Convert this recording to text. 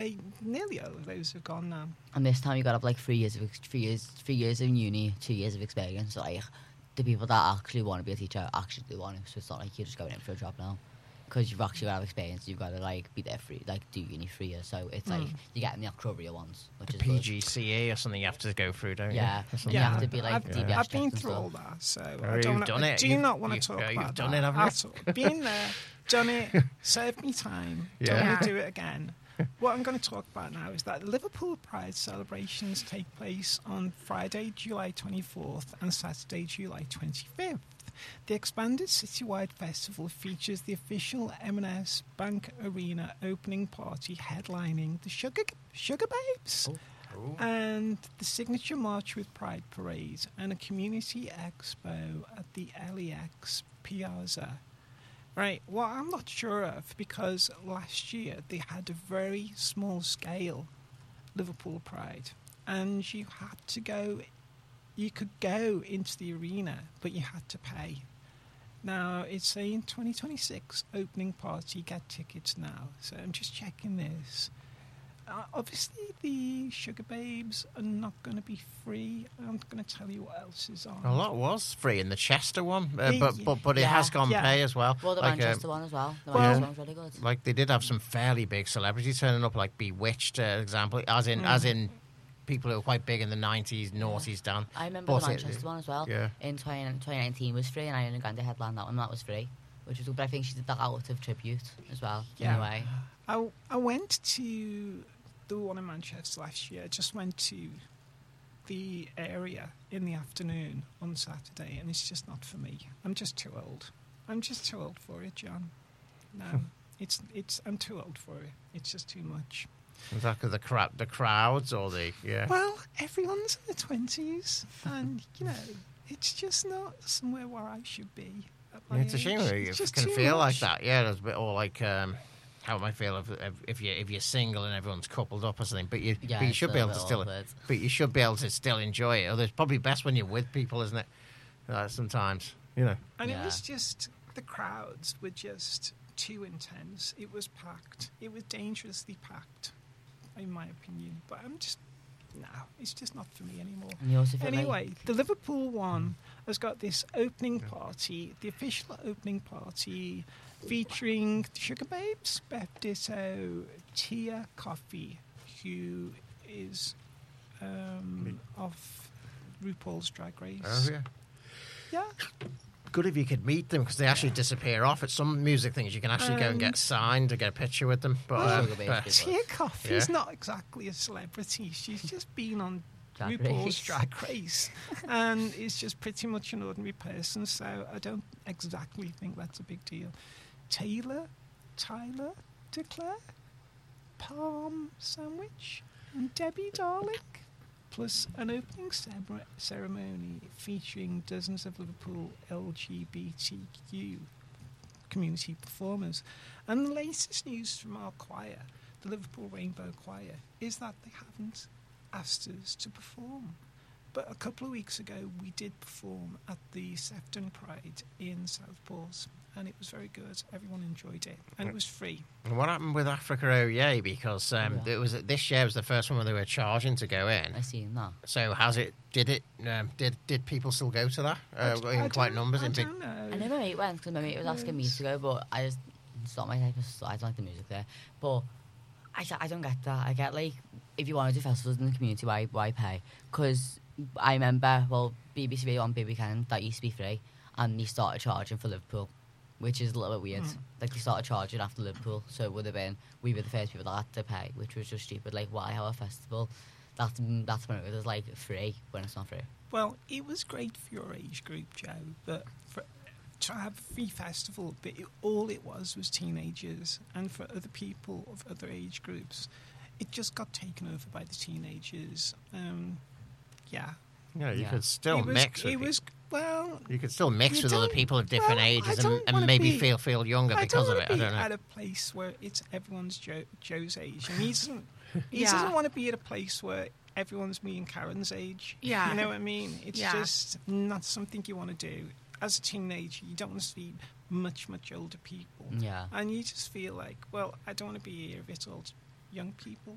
nearly all of those have gone now. And this time you got to have like 3 years of uni, 2 years of experience. So, like the people that actually want to be a teacher actually do want to. So it's not like you're just going in for a job now. Because you've actually got to have experience, you've got to like be there do uni 3 years. So it's like you're getting the actual real ones, which is PGCE or something you have to go through, don't you? Yeah, you have to be like DBS. I've been through all that, so I done do not want to talk about you've done that. it, haven't you? Been there, done it, served me time. Don't want to do it again. What I'm going to talk about now is that the Liverpool Pride celebrations take place on Friday, July 24th and Saturday, July 25th. The expanded citywide festival features the official M&S Bank Arena opening party headlining the Sugar Babes and the signature March with Pride parade and a community expo at the LEX Piazza. Right, what I'm not sure of, because last year they had a very small scale Liverpool Pride and you could go into the arena, but you had to pay. Now, it's saying 2026 opening party, get tickets now. So I'm just checking this. Obviously, the Sugar Babes are not going to be free. I'm going to tell you what else is on. A lot was free in the Chester one, but it has gone pay as well. Well, the Manchester one as well. The Manchester one was really good. Like, they did have some fairly big celebrities turning up, like Bewitched, example, as in people who were quite big in the 90s, noughties, Dan. I remember the Manchester one as well. Yeah. In 2019 was free, and Ariana Grande headlined that one. That was free, which was good. But I think she did that out of tribute as well. Yeah. Anyway, I went to the one in Manchester last year. I just went to the area in the afternoon on Saturday, and it's just not for me. I'm just too old. I'm just too old for it, John. No, I'm too old for it. It's just too much. Is that because the crowds or Well, everyone's in their 20s, and it's just not somewhere where I should be. It's a shame you can feel like that. Yeah, there's a bit all like how it might feel if you're single and everyone's coupled up or something. But you should be able to still enjoy it. Or it's probably best when you're with people, isn't it? Sometimes, And it was just the crowds were just too intense. It was packed. It was dangerously packed, in my opinion. But it's just not for me anymore. Anyway, the Liverpool one has got this opening party, the official opening party, featuring the Sugar Babes, Beth Ditto, Tia Coffee, who is of RuPaul's Drag Race. Oh, yeah. Yeah. Good if you could meet them, because they actually disappear off. At some music things, you can actually go and get signed to get a picture with them. But Tia Coffee's not exactly a celebrity. She's just been on RuPaul's Drag Race and is just pretty much an ordinary person, so I don't exactly think that's a big deal. Tyler Declare, Palm Sandwich, and Debbie Darling, plus an opening ceremony featuring dozens of Liverpool LGBTQ community performers. And the latest news from our choir, the Liverpool Rainbow Choir, is that they haven't asked us to perform. But a couple of weeks ago, we did perform at the Sefton Pride in Southport, and it was very good. Everyone enjoyed it, and it was free. And what happened with Africa Oye? Because this year was the first one where they were charging to go in. I seen that. So did people still go to that in quite numbers? I don't know. I know my mate went, because my mate was asking me to go, but it's not my type of. I don't like the music there, but I don't get that. I get like, if you want to do festivals in the community, why pay? Because I remember, BBC Radio on Baby Weekend, that used to be free, and they started charging for Liverpool, which is a little bit weird. Like, they started charging after Liverpool, so it would have been, we were the first people that had to pay, which was just stupid. Like, why have a festival that's when it was like free when it's not free? Well, it was great for your age group, Joe, but to have a free festival, but all it was teenagers, and for other people of other age groups, it just got taken over by the teenagers. You could still mix. You could still mix with other people of different ages and maybe feel younger because of it. I don't know. At a place where it's everyone's Joe's age, and he doesn't want to be at a place where everyone's me and Karen's age. Yeah, you know what I mean. It's just not something you want to do. As a teenager, you don't want to see much older people. Yeah, and you just feel like, well, I don't want to be here if it's all young people.